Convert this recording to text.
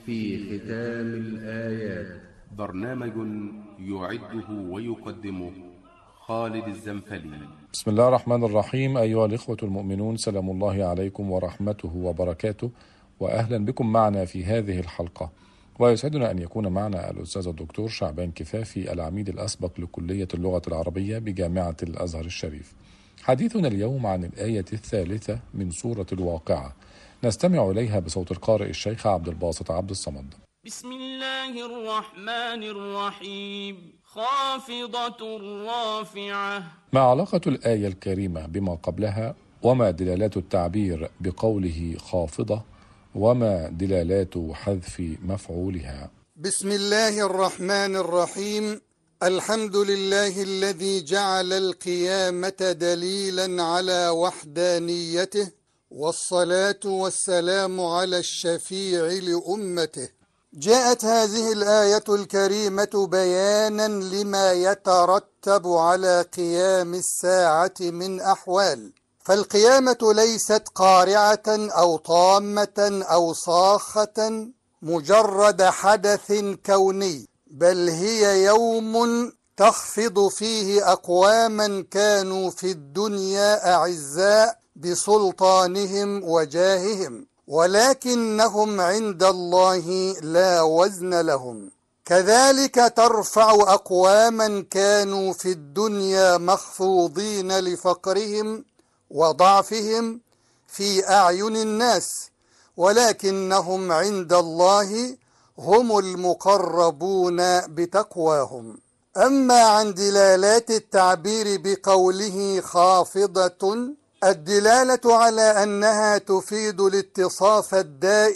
في ختام الآيات. برنامج يعده ويقدمه خالد الزنفلي. بسم الله الرحمن الرحيم. أيها الإخوة المؤمنون، سلام الله عليكم ورحمته وبركاته، وأهلا بكم معنا في هذه الحلقة. ويسعدنا أن يكون معنا الأستاذ الدكتور شعبان كفافي، العميد الأسبق لكلية اللغة العربية بجامعة الأزهر الشريف. حديثنا اليوم عن الآية 3 من سورة الواقعة، نستمع إليها بصوت القارئ الشيخ عبد الباسط عبد الصمد. بسم الله الرحمن الرحيم. خافضة رافعة. ما علاقة الآية الكريمة بما قبلها؟ وما دلالات التعبير بقوله خافضة؟ وما دلالات حذف مفعولها؟ بسم الله الرحمن الرحيم. الحمد لله الذي جعل القيامة دليلا على وحدانيته، والصلاة والسلام على الشفيع لأمته. جاءت هذه الآية الكريمة بيانا لما يترتب على قيام الساعة من أحوال. فالقيامة ليست قارعة أو طامة أو صاخة مجرد حدث كوني، بل هي يوم تخفض فيه أقواما كانوا في الدنيا أعزاء بسلطانهم وجاههم، ولكنهم عند الله لا وزن لهم. كذلك ترفع أقواما كانوا في الدنيا مخفوضين لفقرهم وضعفهم في أعين الناس، ولكنهم عند الله هم المقربون بتقواهم. أما عن دلالات التعبير بقوله خافضة، الدلالة على أنها تفيد الاتصاف الدائم